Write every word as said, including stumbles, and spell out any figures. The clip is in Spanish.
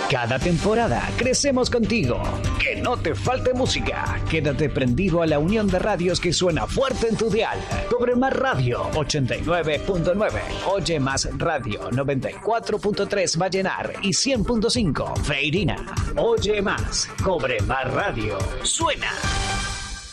Cada temporada crecemos contigo. Que no te falte música. Quédate prendido a la unión de radios que suena fuerte en tu dial. Cobre Más Radio ochenta y nueve punto nueve. Oye Más Radio noventa y cuatro punto tres Vallenar y cien punto cinco Feirina. Oye Más. Cobre Más Radio. Suena.